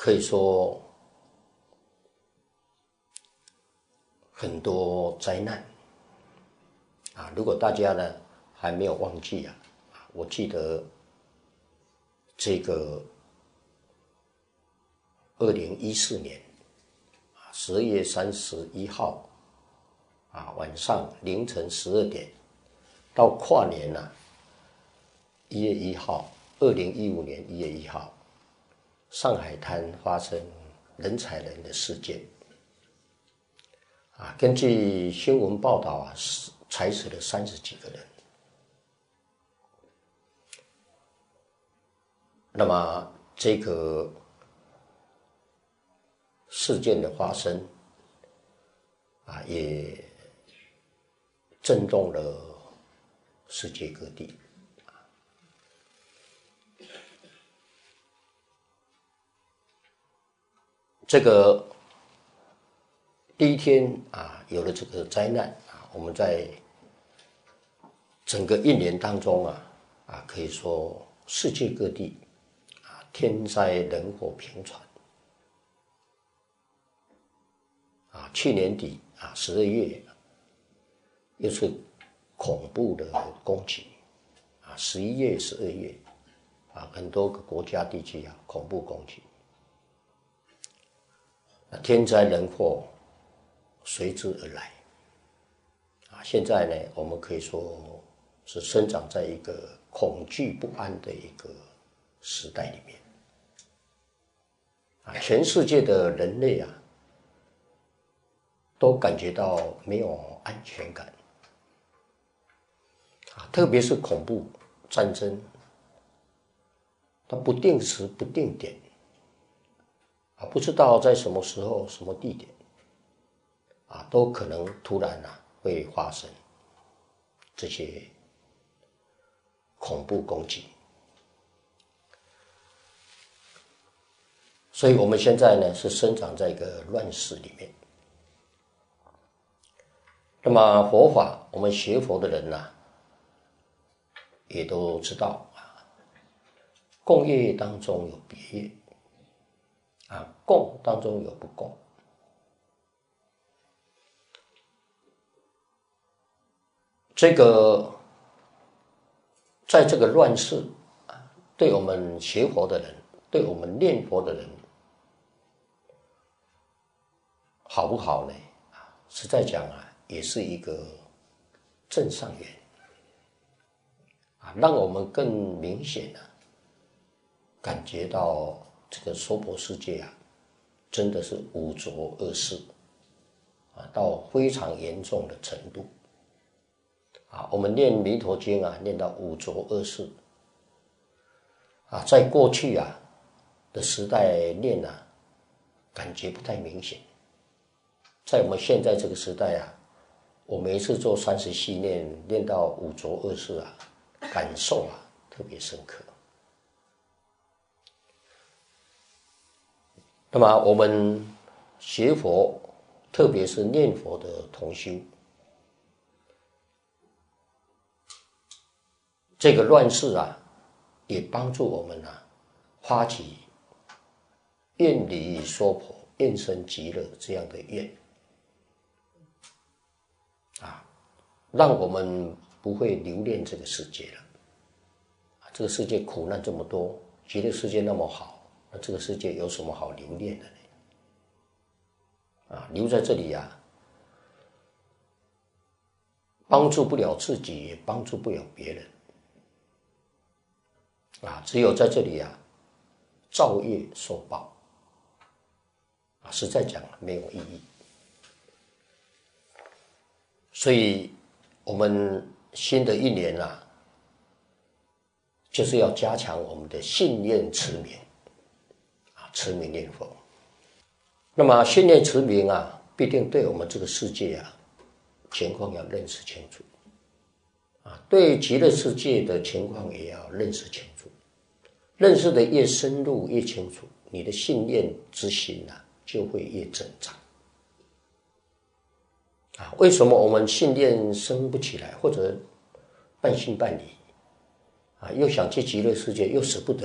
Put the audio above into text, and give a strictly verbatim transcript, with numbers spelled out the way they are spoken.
可以说很多灾难啊。如果大家呢还没有忘记啊，我记得这个二零一四年十二月三十一号啊晚上凌晨十二点到跨年啊一月一号，二零一五年一月一号，上海滩发生人踩人的事件啊。根据新闻报道啊，踩死了三十几个人。那么这个事件的发生啊，也震动了世界各地。这个第一天啊，有了这个灾难啊，我们在整个一年当中啊啊，可以说世界各地啊天灾人祸频传啊。去年底啊十二月又是恐怖的攻击啊，十一月、十二月啊，很多个国家地区啊恐怖攻击。天灾人祸随之而来啊！现在呢，我们可以说是生长在一个恐惧不安的一个时代里面啊！全世界的人类啊，都感觉到没有安全感啊！特别是恐怖战争，它不定时、不定点。啊，不知道在什么时候、什么地点，啊，都可能突然啊会发生这些恐怖攻击。所以我们现在呢是生长在一个乱世里面。那么佛法，我们学佛的人呢、啊，也都知道啊，共业当中有别业。啊，共当中有不共，这个在这个乱世啊，对我们学佛的人，对我们念佛的人，好不好呢？啊，实在讲啊，也是一个正上缘啊，让我们更明显的、啊、感觉到。这个娑婆世界啊，真的是五浊恶世啊，到非常严重的程度啊。我们念弥陀经啊，念到五浊恶世啊，在过去啊的时代念啊，感觉不太明显。在我们现在这个时代啊，我每一次做三十系念，念到五浊恶世啊，感受啊特别深刻。那么我们学佛，特别是念佛的同修，这个乱世啊，也帮助我们啊，发起愿离娑婆、愿生极乐这样的愿啊，让我们不会留恋这个世界了。这个世界苦难这么多，极乐世界那么好。那这个世界有什么好留恋的呢？啊，留在这里啊，帮助不了自己，也帮助不了别人。啊，只有在这里啊，造业受报。啊，实在讲没有意义。所以，我们新的一年啊，就是要加强我们的信念持名。持名念佛，那么信念持名啊，必定对我们这个世界啊情况要认识清楚啊，对极乐世界的情况也要认识清楚。认识的越深入越清楚，你的信念之心啊就会越增长啊。为什么我们信念生不起来，或者半信半疑啊，又想去极乐世界，又舍不得